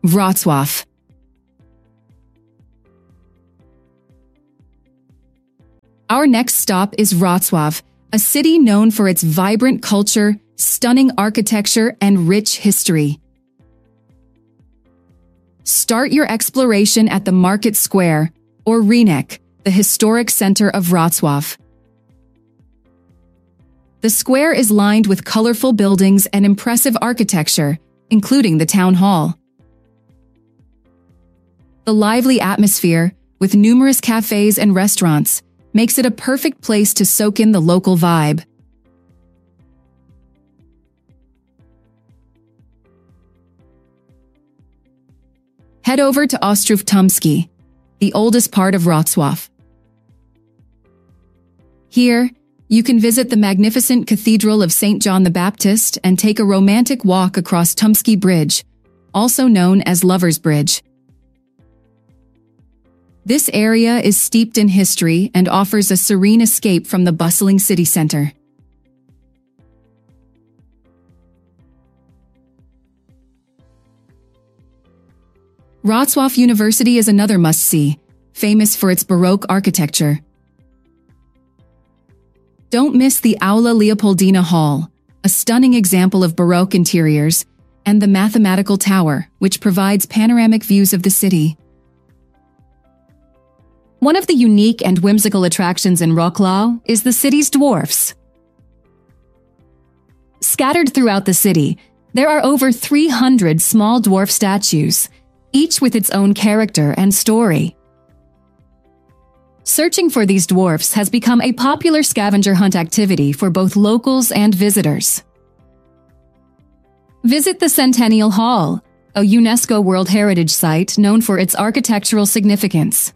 Wrocław. Our next stop is Wrocław, a city known for its vibrant culture, stunning architecture, and rich history. Start your exploration at the Market Square, or Rynek, the historic center of Wrocław. The square is lined with colorful buildings and impressive architecture, including the town hall. The lively atmosphere, with numerous cafes and restaurants, makes it a perfect place to soak in the local vibe. Head over to Ostrów Tumski, the oldest part of Wrocław. Here, you can visit the magnificent Cathedral of St. John the Baptist and take a romantic walk across Tumski Bridge, also known as Lover's Bridge. This area is steeped in history and offers a serene escape from the bustling city center. Wrocław University is another must-see, famous for its Baroque architecture. Don't miss the Aula Leopoldina Hall, a stunning example of Baroque interiors, and the Mathematical Tower, which provides panoramic views of the city. One of the unique and whimsical attractions in Wrocław is the city's dwarfs. Scattered throughout the city, there are over 300 small dwarf statues, each with its own character and story. Searching for these dwarfs has become a popular scavenger hunt activity for both locals and visitors. Visit the Centennial Hall, a UNESCO World Heritage Site known for its architectural significance.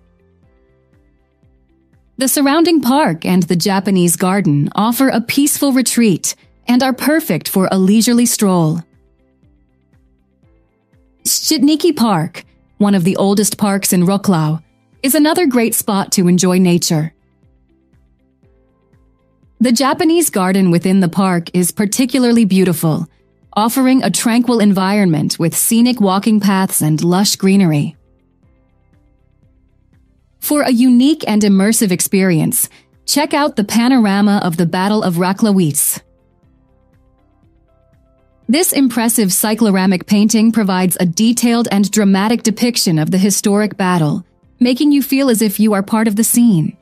The surrounding park and the Japanese garden offer a peaceful retreat and are perfect for a leisurely stroll. Szczytniki Park, one of the oldest parks in Wrocław, is another great spot to enjoy nature. The Japanese garden within the park is particularly beautiful, offering a tranquil environment with scenic walking paths and lush greenery. For a unique and immersive experience, check out the panorama of the Battle of Wrocławice. This impressive cycloramic painting provides a detailed and dramatic depiction of the historic battle, making you feel as if you are part of the scene.